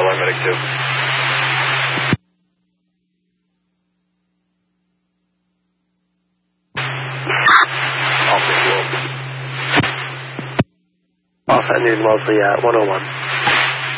1, Medic 2. Off, ending mostly at 101.